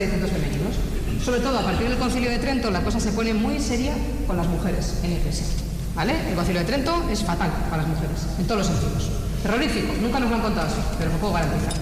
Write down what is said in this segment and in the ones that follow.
centros femeninos. Sobre todo a partir del Concilio de Trento la cosa se pone muy seria con las mujeres en la Iglesia, ¿vale? El Concilio de Trento es fatal para las mujeres, en todos los sentidos. Terrorífico, nunca nos lo han contado así, pero lo puedo garantizar.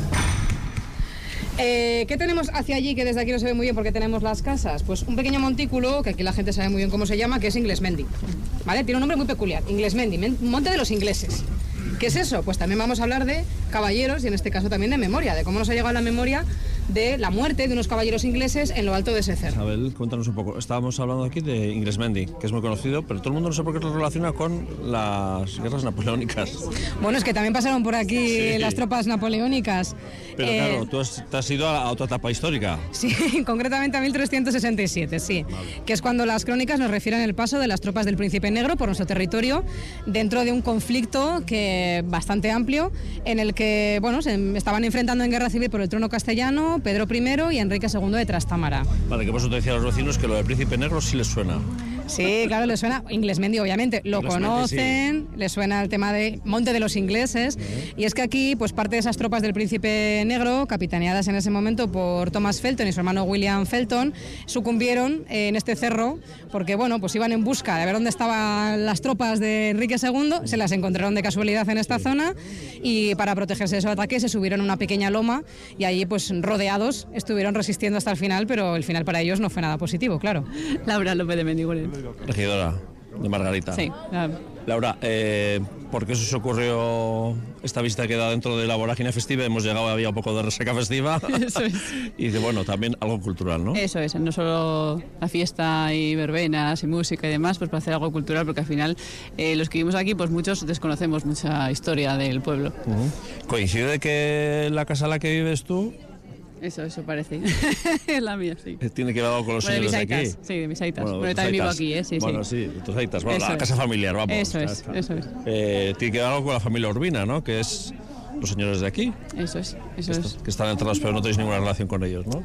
¿Qué tenemos hacia allí que desde aquí no se ve muy bien porque tenemos las casas? Pues un pequeño montículo, que aquí la gente sabe muy bien cómo se llama, que es Inglesmendi, ¿vale? Tiene un nombre muy peculiar, Inglesmendi, monte de los ingleses. ¿Qué es eso? Pues también vamos a hablar de caballeros y en este caso también de memoria, de cómo nos ha llegado la memoria de la muerte de unos caballeros ingleses en lo alto de ese cerro. Isabel, cuéntanos un poco. Estábamos hablando aquí de Inglesmendi, que es muy conocido, pero todo el mundo no sé por qué lo relaciona con las guerras napoleónicas. Bueno, es que también pasaron por aquí las tropas napoleónicas. Pero claro, tú te has ido a otra etapa histórica. Sí, concretamente a 1367, sí. Vale. Que es cuando las crónicas nos refieren el paso de las tropas del Príncipe Negro por nuestro territorio dentro de un conflicto bastante amplio en el que, bueno, se estaban enfrentando en guerra civil por el trono castellano Pedro I y Enrique II de Trastámara. Vale, que por eso te decía a los vecinos que lo del Príncipe Negro sí les suena. Sí, claro, les suena. Inglesmendi, obviamente, lo conocen, sí. Les suena el tema de Monte de los Ingleses. Y es que aquí, pues parte de esas tropas del Príncipe Negro, capitaneadas en ese momento por Thomas Felton y su hermano William Felton, sucumbieron en este cerro porque, bueno, pues iban en busca de ver dónde estaban las tropas de Enrique II, se las encontraron de casualidad en esta zona y para protegerse de su ataque se subieron a una pequeña loma y allí, pues rodeados, estuvieron resistiendo hasta el final, pero el final para ellos no fue nada positivo, claro. Laura López de Mendiguren. Regidora de Margarita. Sí. Laura, ¿por qué se os ocurrió esta visita que da dentro de la vorágine festiva? Hemos llegado, había un poco de resaca festiva. Eso es. Y bueno, también algo cultural, ¿no? Eso es, no solo la fiesta y verbenas y música y demás, pues para hacer algo cultural, porque al final los que vivimos aquí, pues muchos desconocemos mucha historia del pueblo. ¿Coincide que la casa en la que vives tú? Eso parece. Es la mía, sí. ¿Tiene que ver algo con los señores de aquí? Sí, de mis aitas. Bueno, también vivo aquí, sí. Bueno, sí, de tus aitas. Bueno, la casa familiar, vamos. Eso es. Tiene que ver algo con la familia Urbina, ¿no? Que es los señores de aquí. Eso es. Que están enterrados, pero no tenéis ninguna relación con ellos, ¿no?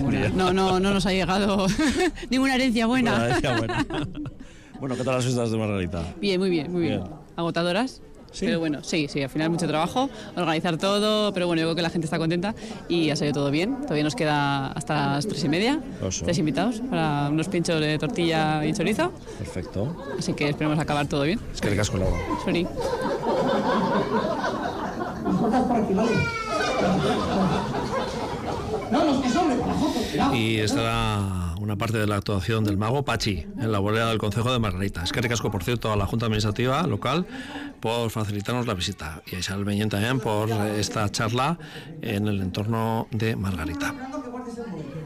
No nos ha llegado ninguna herencia buena. Bueno, ¿qué tal las fiestas de Margarita? Bien, muy bien. ¿Agotadoras? ¿Sí? Pero bueno, sí, al final mucho trabajo, organizar todo, pero bueno, yo creo que la gente está contenta y ha salido todo bien. Todavía nos queda hasta las 3:30, 3 invitados para unos pinchos de tortilla y chorizo. Perfecto. Así que esperemos acabar todo bien. Es que le casco la hora. Sorry. Y estará una parte de la actuación del mago Pachi en la bolera del Concejo de Margarita. Es que recasco, por cierto, a la Junta Administrativa local por facilitarnos la visita y a Isabel Meñén también por esta charla en el entorno de Margarita.